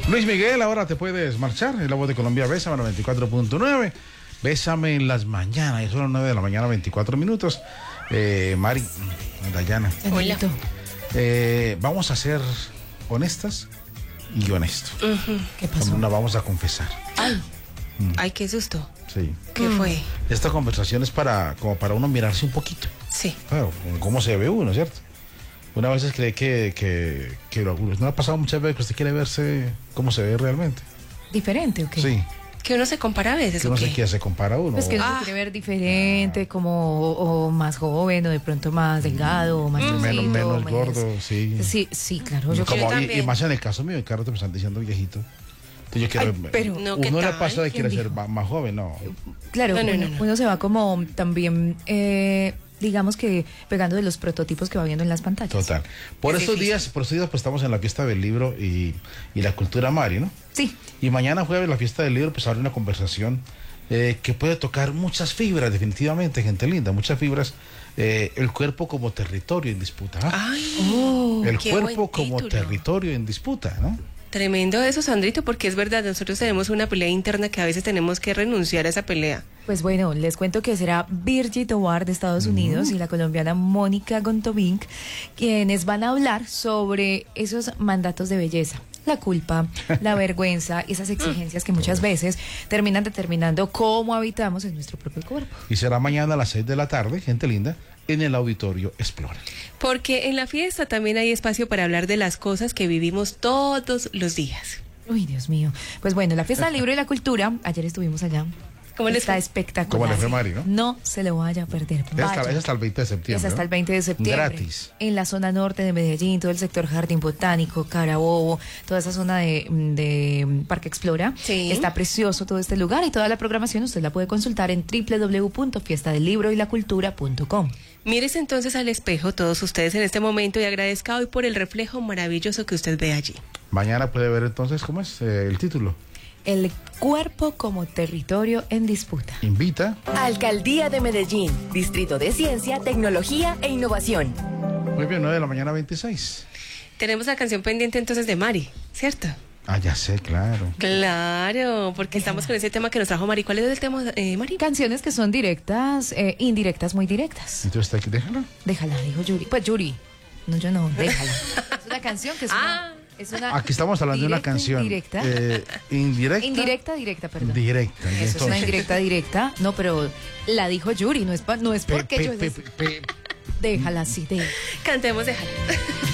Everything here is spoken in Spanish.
Luis Miguel, ahora te puedes marchar. Es la voz de Colombia, Bésame, 94.9. Bésame en las mañanas. Y son las 9 de la mañana, 24 minutos. Mari, Dayana. Hola. Vamos a ser honestas y honestos. ¿Qué pasó? La vamos a confesar. Ay, qué susto. Sí. ¿Qué fue? Esta conversación es como para uno mirarse un poquito. Sí. Claro, cómo se ve uno, ¿cierto? Una vez cree que no ha pasado muchas veces que usted quiere verse cómo se ve realmente. ¿Diferente o qué? Sí. Que uno se compara a veces, Que ¿o no qué? sé qué se compara a uno. Pues que uno se quiere ver diferente, como o más joven, o de pronto más delgado, o más menos gordo, sí. Sí, claro. Yo Como, también. y más en el caso mío, claro, te me están diciendo viejito. Entonces yo quiero pero no, ¿qué uno le tal? pasa de ¿Quién quiere ser dijo? más joven, no. Claro, No. uno se va como también, digamos que pegando de los prototipos que va viendo en las pantallas. Total. Por Es estos días pues estamos en la fiesta del libro y la cultura Mari, ¿no? Sí. Y mañana jueves la fiesta del libro, pues habrá una conversación que puede tocar muchas fibras, definitivamente, gente linda, muchas fibras. El cuerpo como territorio en disputa. ¿Ah? Ay, El qué cuerpo buen como título. territorio en disputa, ¿no? Tremendo eso, Sandrito, porque es verdad, nosotros tenemos una pelea interna que a veces tenemos que renunciar a esa pelea. Pues bueno, les cuento que será Virgie Tovar de Estados Unidos y la colombiana Mónica Gontobink quienes van a hablar sobre esos mandatos de belleza. La culpa, la vergüenza y esas exigencias que muchas veces terminan determinando cómo habitamos en nuestro propio cuerpo. Y será mañana a las 6 de la tarde, gente linda, en el Auditorio Explora. Porque en la fiesta también hay espacio para hablar de las cosas que vivimos todos los días. Uy, Dios mío. Pues bueno, la Fiesta del Libro y la Cultura, ayer estuvimos allá. ¿Cómo les Está fue? espectacular. ¿Cómo le fue, Mari, no? No se lo vaya a perder. Es Vaya. hasta el 20 de septiembre. Es hasta ¿no? el 20 de septiembre. Gratis. En la zona norte de Medellín, todo el sector Jardín Botánico, Carabobo, toda esa zona de Parque Explora. Sí. Está precioso todo este lugar y toda la programación usted la puede consultar en www.fiestadelibroylacultura.com. Mírese entonces al espejo todos ustedes en este momento y agradezca hoy por el reflejo maravilloso que usted ve allí. Mañana puede ver entonces, ¿cómo es el título? El cuerpo como territorio en disputa. Invita. Alcaldía de Medellín, Distrito de Ciencia, Tecnología e Innovación. Muy bien, 9 de la mañana, 26. Tenemos la canción pendiente entonces de Mari, ¿cierto? Ah, ya sé, claro. Claro, porque estamos con ese tema que nos trajo Mari. ¿Cuál es el tema, Mari? Canciones que son directas, indirectas, muy directas. Entonces, aquí déjalo. Déjala, dijo Yuri. Pues Yuri. No, yo no, déjala. Es una canción que es una... Es una Aquí estamos hablando de una directa, canción. Indirecta. Indirecta. Directa, perdón. Directa. Y Eso es una indirecta. No, pero la dijo Yuri, no es porque yo... Déjala así, déjala. Cantemos, déjala.